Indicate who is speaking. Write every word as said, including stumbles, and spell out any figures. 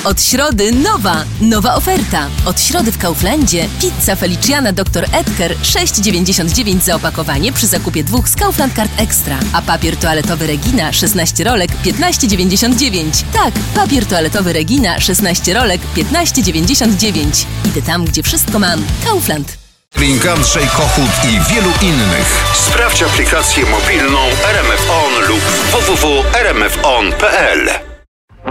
Speaker 1: Od środy nowa, nowa oferta. Od środy w Kauflandzie pizza Feliciana doktor Edgar sześć dziewięćdziesiąt dziewięć za opakowanie przy zakupie dwóch z Kaufland Card Extra. A papier toaletowy Regina szesnaście rolek piętnaście dziewięćdziesiąt dziewięć. Tak, papier toaletowy Regina szesnaście rolek piętnaście dziewięćdziesiąt dziewięć. Idę tam, gdzie wszystko mam. Kaufland.
Speaker 2: Link Andrzej Kochut i wielu innych.
Speaker 3: Sprawdź aplikację mobilną R M F On lub w w w kropka r m f on kropka p l.